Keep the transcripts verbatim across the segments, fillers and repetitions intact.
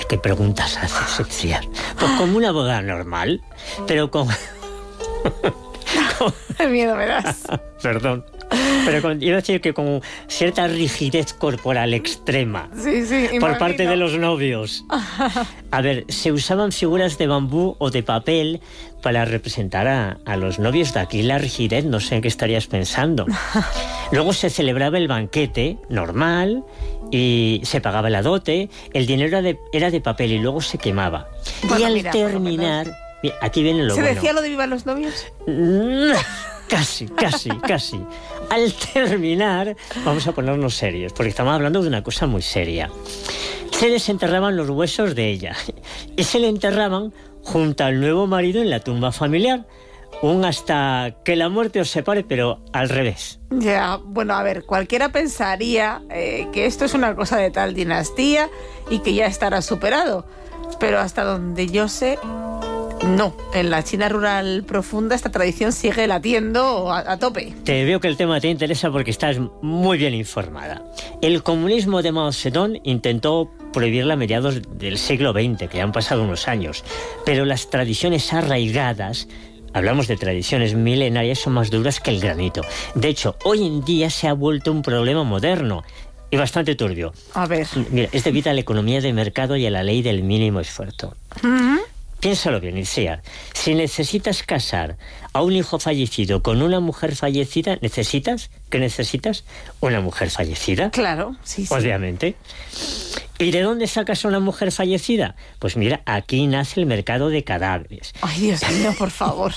¿Qué preguntas haces, Itziar? Pues como una boda normal, pero con... con... Qué miedo me das. Perdón. Pero con, iba a decir que con cierta rigidez corporal extrema. Sí, sí, por imagino. parte de los novios. A ver, se usaban figuras de bambú o de papel para representar a, a los novios. De aquí la rigidez, no sé en qué estarías pensando. Luego se celebraba el banquete normal y se pagaba la dote. El dinero era de, era de papel y luego se quemaba. Bueno, y al mira, terminar... Mira, aquí viene lo ¿Se bueno. ¿Se decía lo de vivan los novios? Casi, casi, casi. Al terminar, vamos a ponernos serios, porque estamos hablando de una cosa muy seria. Se desenterraban los huesos de ella y se le enterraban junto al nuevo marido en la tumba familiar, un hasta que la muerte os separe, pero al revés. Ya, bueno, a ver, cualquiera pensaría eh, que esto es una cosa de tal dinastía y que ya estará superado, pero hasta donde yo sé... No, en la China rural profunda esta tradición sigue latiendo a, a tope. Te veo que el tema te interesa porque estás muy bien informada. El comunismo de Mao Zedong intentó prohibirla a mediados del siglo veinte, que ya han pasado unos años, pero las tradiciones arraigadas, hablamos de tradiciones milenarias, son más duras que el granito. De hecho, hoy en día se ha vuelto un problema moderno y bastante turbio. A ver. Mira, es debido a la economía de mercado y a la ley del mínimo esfuerzo. Uh-huh. Piénsalo bien, Itziar. Si necesitas casar a un hijo fallecido con una mujer fallecida, ¿necesitas? ¿Qué necesitas? Una mujer fallecida. Claro, sí, sí. Obviamente. ¿Y de dónde sacas a una mujer fallecida? Pues mira, aquí nace el mercado de cadáveres. Ay, Dios mío, por favor.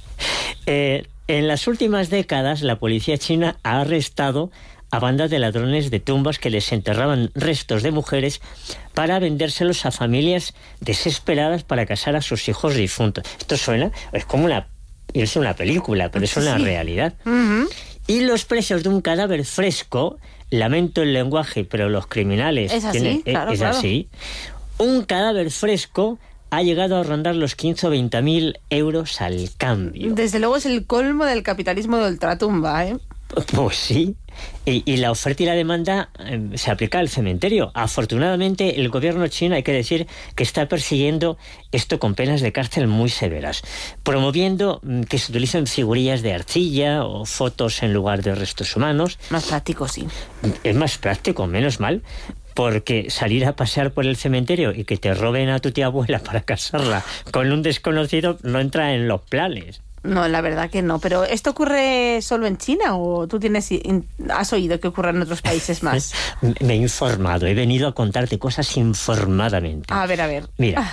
eh, en las últimas décadas, la policía china ha arrestado a bandas de ladrones de tumbas que les enterraban restos de mujeres para vendérselos a familias desesperadas para casar a sus hijos difuntos. Esto suena, es como una, es una película, pero es una sí. realidad. Uh-huh. Y los precios de un cadáver fresco, lamento el lenguaje, pero los criminales... Es así, tienen, claro, es claro. así. Un cadáver fresco ha llegado a rondar los quince o veinte mil euros al cambio. Desde luego es el colmo del capitalismo de ultratumba, ¿eh? Pues sí, y, y la oferta y la demanda eh, se aplica al cementerio. Afortunadamente el gobierno chino, hay que decir, que está persiguiendo esto con penas de cárcel muy severas, promoviendo mm, que se utilicen figurillas de arcilla o fotos en lugar de restos humanos. Más práctico, sí. Es más práctico, menos mal, porque salir a pasear por el cementerio y que te roben a tu tía abuela para casarla con un desconocido no entra en los planes. No, la verdad que no. ¿Pero esto ocurre solo en China o tú tienes has oído que ocurre en otros países más? Me he informado, he venido a contarte cosas informadamente. A ver, a ver. Mira,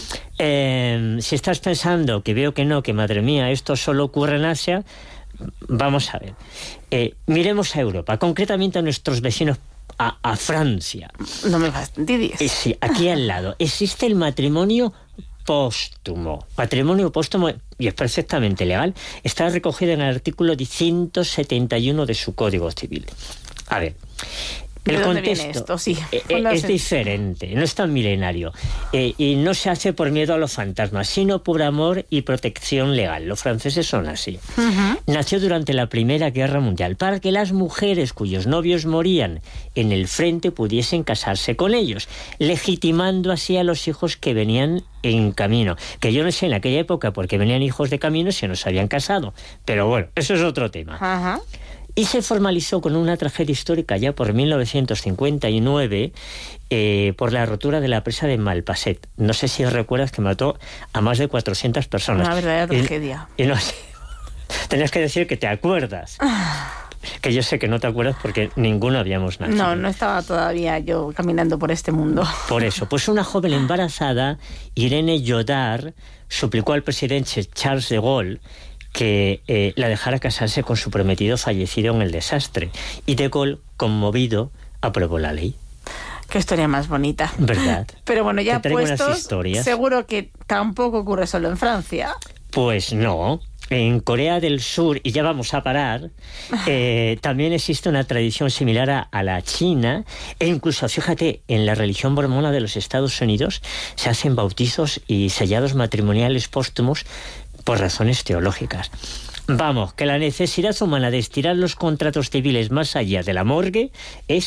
eh, si estás pensando que veo que no, que madre mía, esto solo ocurre en Asia, vamos a ver. Eh, miremos a Europa, concretamente a nuestros vecinos, a, a Francia. No me fastidies. Eh, sí, aquí al lado existe el matrimonio póstumo. Patrimonio póstumo, y es perfectamente legal, está recogido en el artículo ciento setenta y uno de su Código Civil. A ver, el contexto esto? Sí, eh, es diferente, no es tan milenario, eh, y no se hace por miedo a los fantasmas, sino por amor y protección legal. Los franceses son así. Uh-huh. Nació durante la Primera Guerra Mundial para que las mujeres cuyos novios morían en el frente pudiesen casarse con ellos, legitimando así a los hijos que venían en camino. Que yo no sé en aquella época porque venían hijos de camino si no se habían casado, pero bueno, eso es otro tema. Uh-huh. Y se formalizó con una tragedia histórica ya por mil novecientos cincuenta y nueve eh, por la rotura de la presa de Malpasset. No sé si recuerdas que mató a más de cuatrocientas personas. Una verdadera tragedia. Y, y no sé, tenías que decir que te acuerdas. Que yo sé que no te acuerdas porque ninguno habíamos nacido. No, no estaba todavía yo caminando por este mundo. Por eso, pues una joven embarazada, Irene Jodard, suplicó al presidente Charles de Gaulle que eh, la dejara casarse con su prometido fallecido en el desastre. Y de Gaulle, conmovido, aprobó la ley. Qué historia más bonita. ¿Verdad? Pero bueno, ya Te traigo puestos, unas historias. Seguro que tampoco ocurre solo en Francia. Pues no. En Corea del Sur, y ya vamos a parar, eh, también existe una tradición similar a, a la china, e incluso, fíjate, en la religión mormona de los Estados Unidos se hacen bautizos y sellados matrimoniales póstumos por razones teológicas. Vamos, que la necesidad humana de estirar los contratos civiles más allá de la morgue es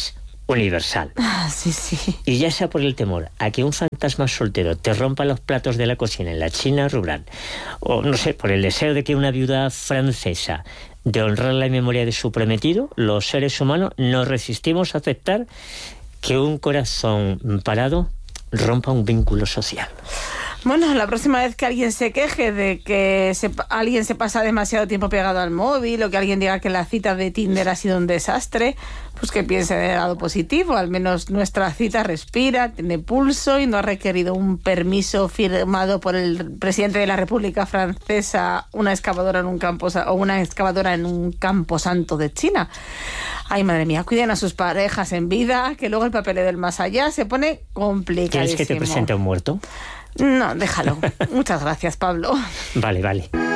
universal. Ah, sí, sí. Y ya sea por el temor a que un fantasma soltero te rompa los platos de la cocina en la China rural, o no sé, por el deseo de que una viuda francesa de honrar la memoria de su prometido, los seres humanos nos resistimos a aceptar que un corazón parado rompa un vínculo social. Bueno, la próxima vez que alguien se queje de que se, alguien se pasa demasiado tiempo pegado al móvil, o que alguien diga que la cita de Tinder ha sido un desastre, pues que piense del lado positivo. Al menos nuestra cita respira, tiene pulso y no ha requerido un permiso firmado por el presidente de la República Francesa, una excavadora en un campo o una excavadora en un camposanto de China. Ay, madre mía, cuiden a sus parejas en vida, que luego el papeleo del más allá se pone complicadísimo. ¿Quieres que te presente a un muerto? No, déjalo. Muchas gracias, Pablo. Vale, vale.